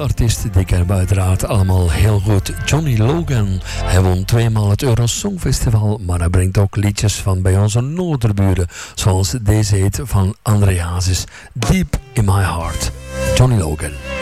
artiest, die kennen we uiteraard allemaal heel goed. Johnny Logan. Hij won 2 maal het Eurosongfestival, maar hij brengt ook liedjes van bij onze noorderburen, zoals deze heet van André Hazes, Deep in My Heart. Johnny Logan.